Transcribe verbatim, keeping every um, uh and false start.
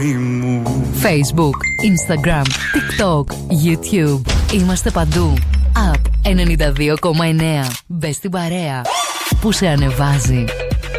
Facebook, Instagram, TikTok, YouTube. Είμαστε παντού. App ενενήντα δύο κόμμα εννέα. Μπες στην παρέα που σε ανεβάζει.